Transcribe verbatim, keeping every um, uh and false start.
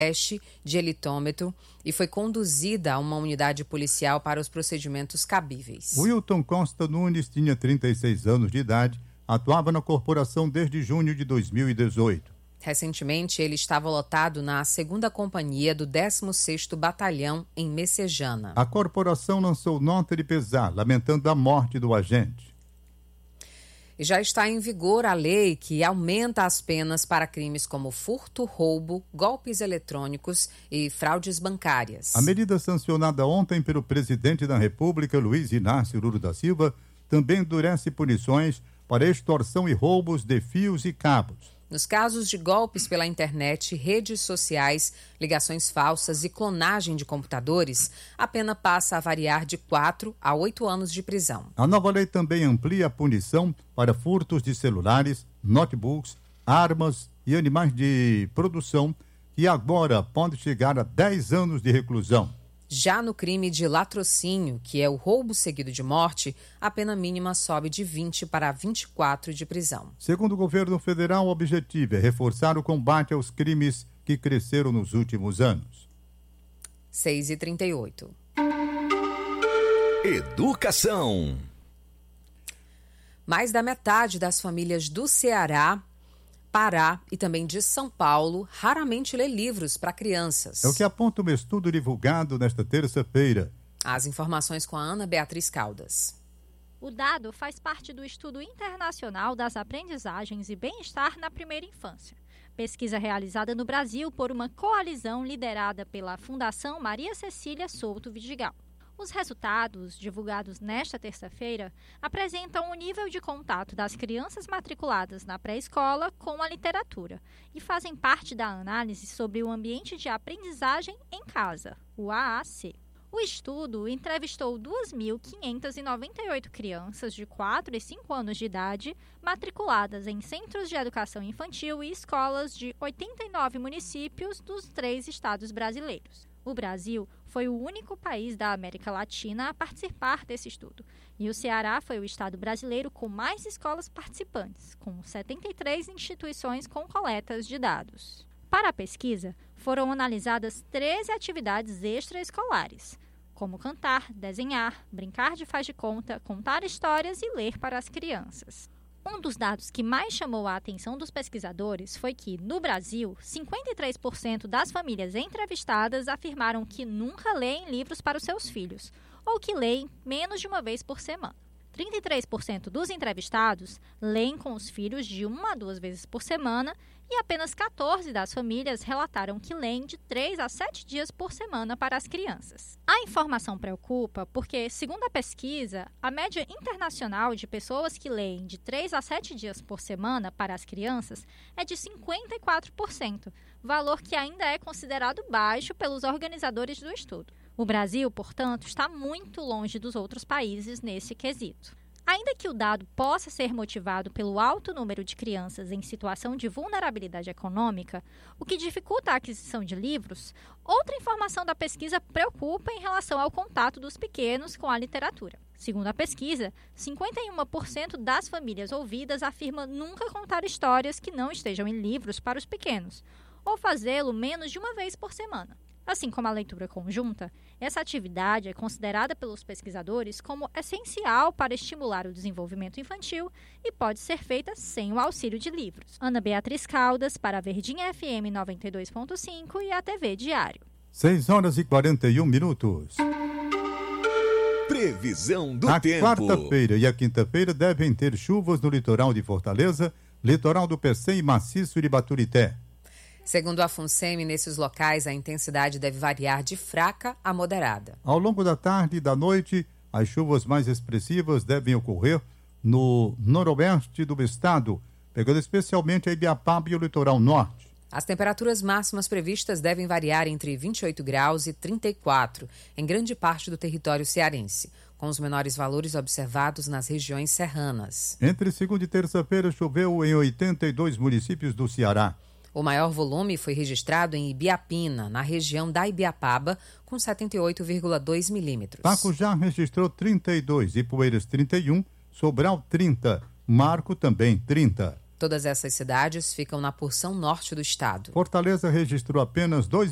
teste de elitômetro e foi conduzida a uma unidade policial para os procedimentos cabíveis. Wilton Costa Nunes tinha trinta e seis anos de idade, atuava na corporação desde junho de dois mil e dezoito. Recentemente, ele estava lotado na segunda Companhia do décimo sexto Batalhão, em Messejana. A corporação lançou nota de pesar, lamentando a morte do agente. E já está em vigor a lei que aumenta as penas para crimes como furto, roubo, golpes eletrônicos e fraudes bancárias. A medida sancionada ontem pelo presidente da República, Luiz Inácio Lula da Silva, também endurece punições para extorsão e roubos de fios e cabos. Nos casos de golpes pela internet, redes sociais, ligações falsas e clonagem de computadores, a pena passa a variar de quatro a oito anos de prisão. A nova lei também amplia a punição para furtos de celulares, notebooks, armas e animais de produção, que agora pode chegar a dez anos de reclusão. Já no crime de latrocínio, que é o roubo seguido de morte, a pena mínima sobe de vinte para vinte e quatro de prisão. Segundo o governo federal, o objetivo é reforçar o combate aos crimes que cresceram nos últimos anos. seis e trinta e oito. Educação. Mais da metade das famílias do Ceará, Pará e também de São Paulo raramente lê livros para crianças. É o que aponta um estudo divulgado nesta terça-feira. As informações com a Ana Beatriz Caldas. O dado faz parte do Estudo Internacional das Aprendizagens e Bem-Estar na Primeira Infância, pesquisa realizada no Brasil por uma coalizão liderada pela Fundação Maria Cecília Souto Vidigal. Os resultados, divulgados nesta terça-feira, apresentam o nível de contato das crianças matriculadas na pré-escola com a literatura e fazem parte da análise sobre o ambiente de aprendizagem em casa, o A A C. O estudo entrevistou duas mil quinhentas e noventa e oito crianças de quatro e cinco anos de idade matriculadas em centros de educação infantil e escolas de oitenta e nove municípios dos três estados brasileiros. O Brasil foi o único país da América Latina a participar desse estudo, e o Ceará foi o estado brasileiro com mais escolas participantes, com setenta e três instituições com coletas de dados. Para a pesquisa, foram analisadas treze atividades extraescolares, como cantar, desenhar, brincar de faz de conta, contar histórias e ler para as crianças. Um dos dados que mais chamou a atenção dos pesquisadores foi que, no Brasil, cinquenta e três por cento das famílias entrevistadas afirmaram que nunca leem livros para os seus filhos, ou que leem menos de uma vez por semana. trinta e três por cento dos entrevistados leem com os filhos de uma a duas vezes por semana e apenas quatorze das famílias relataram que leem de três a sete dias por semana para as crianças. A informação preocupa porque, segundo a pesquisa, a média internacional de pessoas que leem de três a sete dias por semana para as crianças é de cinquenta e quatro por cento, valor que ainda é considerado baixo pelos organizadores do estudo. O Brasil, portanto, está muito longe dos outros países nesse quesito. Ainda que o dado possa ser motivado pelo alto número de crianças em situação de vulnerabilidade econômica, o que dificulta a aquisição de livros, outra informação da pesquisa preocupa em relação ao contato dos pequenos com a literatura. Segundo a pesquisa, cinquenta e um por cento das famílias ouvidas afirma nunca contar histórias que não estejam em livros para os pequenos, ou fazê-lo menos de uma vez por semana. Assim como a leitura conjunta, essa atividade é considerada pelos pesquisadores como essencial para estimular o desenvolvimento infantil e pode ser feita sem o auxílio de livros. Ana Beatriz Caldas, para a Verdinha F M noventa e dois ponto cinco e a T V Diário. seis horas e quarenta e um minutos. Previsão do a tempo. A quarta-feira e a quinta-feira devem ter chuvas no litoral de Fortaleza, litoral do Pecém e maciço de Baturité. Segundo a FUNSEMI, nesses locais a intensidade deve variar de fraca a moderada. Ao longo da tarde e da noite, as chuvas mais expressivas devem ocorrer no noroeste do estado, pegando especialmente a Ibiapaba e o litoral norte. As temperaturas máximas previstas devem variar entre vinte e oito graus e trinta e quatro, em grande parte do território cearense, com os menores valores observados nas regiões serranas. Entre segunda e terça-feira, choveu em oitenta e dois municípios do Ceará. O maior volume foi registrado em Ibiapina, na região da Ibiapaba, com setenta e oito vírgula dois milímetros. Pacujá registrou trinta e dois, Ipueiras trinta e um, Sobral trinta, Marco também trinta. Todas essas cidades ficam na porção norte do estado. Fortaleza registrou apenas dois